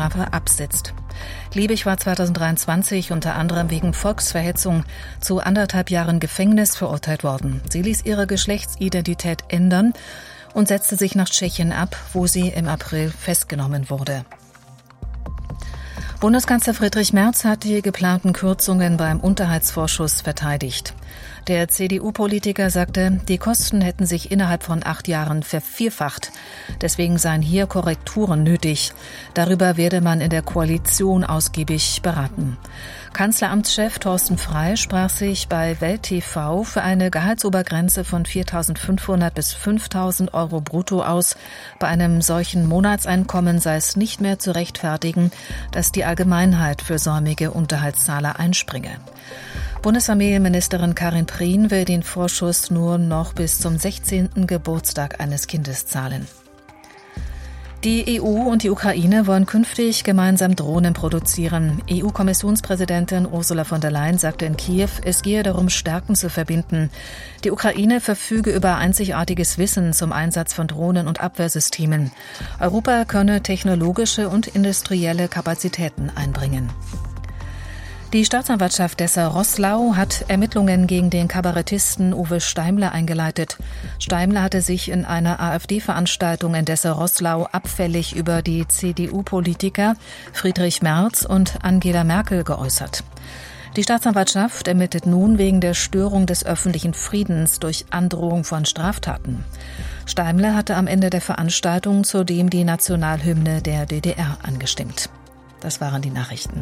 Freiheitsstrafe absitzt. Liebig war 2023 unter anderem wegen Volksverhetzung zu 1,5 Jahren Gefängnis verurteilt worden. Sie ließ ihre Geschlechtsidentität ändern und setzte sich nach Tschechien ab, wo sie im April festgenommen wurde. Bundeskanzler Friedrich Merz hat die geplanten Kürzungen beim Unterhaltsvorschuss verteidigt. Der CDU-Politiker sagte, die Kosten hätten sich innerhalb von 8 Jahren vervierfacht. Deswegen seien hier Korrekturen nötig. Darüber werde man in der Koalition ausgiebig beraten. Kanzleramtschef Thorsten Frey sprach sich bei Welt TV für eine Gehaltsobergrenze von 4.500 bis 5.000 Euro brutto aus. Bei einem solchen Monatseinkommen sei es nicht mehr zu rechtfertigen, dass die Allgemeinheit für säumige Unterhaltszahler einspringe. Bundesfamilienministerin Karin Prien will den Vorschuss nur noch bis zum 16. Geburtstag eines Kindes zahlen. Die EU und die Ukraine wollen künftig gemeinsam Drohnen produzieren. EU-Kommissionspräsidentin Ursula von der Leyen sagte in Kiew, es gehe darum, Stärken zu verbinden. Die Ukraine verfüge über einzigartiges Wissen zum Einsatz von Drohnen und Abwehrsystemen. Europa könne technologische und industrielle Kapazitäten einbringen. Die Staatsanwaltschaft Dessau-Roßlau hat Ermittlungen gegen den Kabarettisten Uwe Steimler eingeleitet. Steimler hatte sich in einer AfD-Veranstaltung in Dessau-Roßlau abfällig über die CDU-Politiker Friedrich Merz und Angela Merkel geäußert. Die Staatsanwaltschaft ermittelt nun wegen der Störung des öffentlichen Friedens durch Androhung von Straftaten. Steimler hatte am Ende der Veranstaltung zudem die Nationalhymne der DDR angestimmt. Das waren die Nachrichten.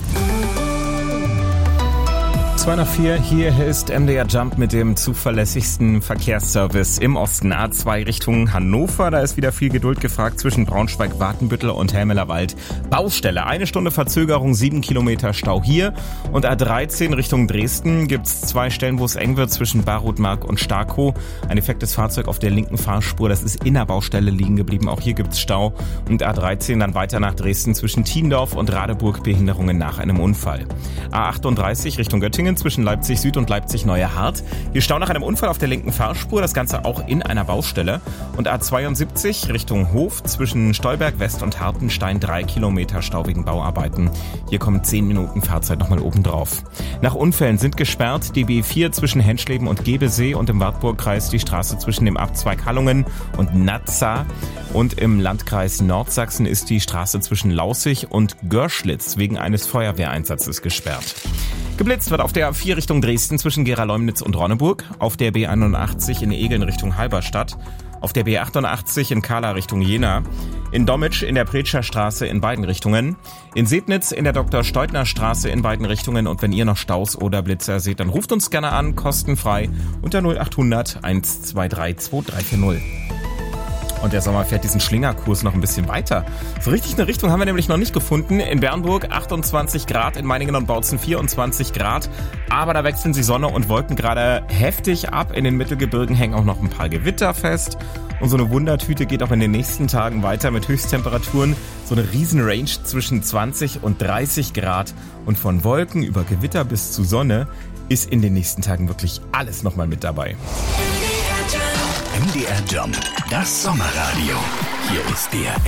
204, hier ist MDR Jump mit dem zuverlässigsten Verkehrsservice im Osten. A2 Richtung Hannover, da ist wieder viel Geduld gefragt zwischen Braunschweig, Watenbüttel und Helmelerwald. Baustelle, 1 Stunde Verzögerung, 7 Kilometer Stau hier. Und A13 Richtung Dresden gibt's 2 Stellen, wo es eng wird zwischen Barutmark und Starkow. Ein defektes Fahrzeug auf der linken Fahrspur, das ist in der Baustelle liegen geblieben. Auch hier gibt's Stau. Und A13 dann weiter nach Dresden zwischen Thiendorf und Radeburg, Behinderungen nach einem Unfall. A38 Richtung Göttingen zwischen Leipzig Süd und Leipzig Neue Hart. Hier Stau nach einem Unfall auf der linken Fahrspur, das Ganze auch in einer Baustelle. Und A72 Richtung Hof zwischen Stolberg West und Hartenstein 3 Kilometer Stau wegen Bauarbeiten. Hier kommen 10 Minuten Fahrzeit nochmal oben drauf. Nach Unfällen sind gesperrt die B4 zwischen Henschleben und Gebesee und im Wartburgkreis die Straße zwischen dem Abzweig Hallungen und Nazza. Und im Landkreis Nordsachsen ist die Straße zwischen Laußig und Görschlitz wegen eines Feuerwehreinsatzes gesperrt. Geblitzt wird auf der A4 Richtung Dresden zwischen Gera-Leumnitz und Ronneburg, auf der B81 in Egeln Richtung Halberstadt, auf der B88 in Kahla Richtung Jena, in Dommitsch in der Pretscher Straße in beiden Richtungen, in Sebnitz in der Dr.-Steutner-Straße in beiden Richtungen und wenn ihr noch Staus oder Blitzer seht, dann ruft uns gerne an, kostenfrei unter 0800 123 2340. Und der Sommer fährt diesen Schlingerkurs noch ein bisschen weiter. So richtig eine Richtung haben wir nämlich noch nicht gefunden. In Bernburg 28 Grad, in Meiningen und Bautzen 24 Grad. Aber da wechseln sich Sonne und Wolken gerade heftig ab. In den Mittelgebirgen hängen auch noch ein paar Gewitter fest. Und so eine Wundertüte geht auch in den nächsten Tagen weiter mit Höchsttemperaturen. So eine Riesenrange zwischen 20 und 30 Grad. Und von Wolken über Gewitter bis zu Sonne ist in den nächsten Tagen wirklich alles nochmal mit dabei. MDR Jump, das Sommerradio. Hier ist der